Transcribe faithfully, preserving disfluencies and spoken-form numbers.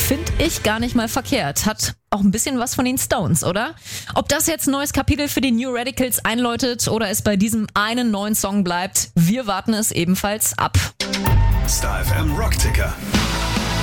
finde ich gar nicht mal verkehrt. Hat auch ein bisschen was von den Stones, oder? Ob das jetzt ein neues Kapitel für die New Radicals einläutet oder es bei diesem einen neuen Song bleibt, wir warten es ebenfalls ab. Star F M Rockticker.